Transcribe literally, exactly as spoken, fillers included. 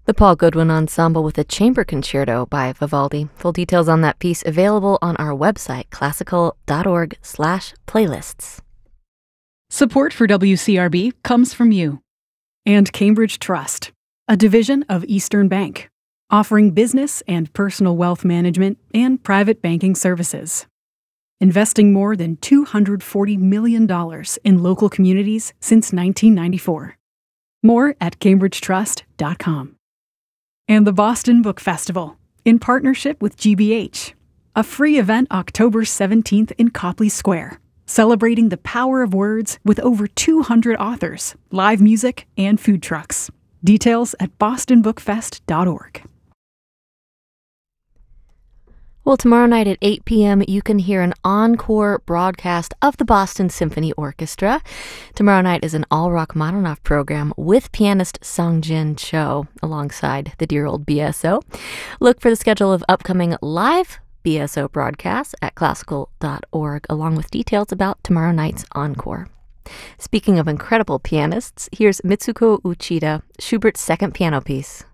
The Paul Goodwin Ensemble with a Chamber Concerto by Vivaldi. Full details on that piece available on our website, classical.org slash playlists. Support for W C R B comes from you. And Cambridge Trust, a division of Eastern Bank, offering business and personal wealth management and private banking services. Investing more than two hundred forty million dollars in local communities since nineteen ninety-four. More at cambridge trust dot com. And the Boston Book Festival, in partnership with G B H, a free event October seventeenth in Copley Square, celebrating the power of words with over two hundred authors, live music, and food trucks. Details at boston book fest dot org. Well, tomorrow night at eight p.m., you can hear an encore broadcast of the Boston Symphony Orchestra. Tomorrow night is an all-rock Madanov program with pianist Sang-Jin Cho alongside the dear old B S O. Look for the schedule of upcoming live B S O broadcasts at classical dot org, along with details about tomorrow night's encore. Speaking of incredible pianists, here's Mitsuko Uchida, Schubert's second piano piece.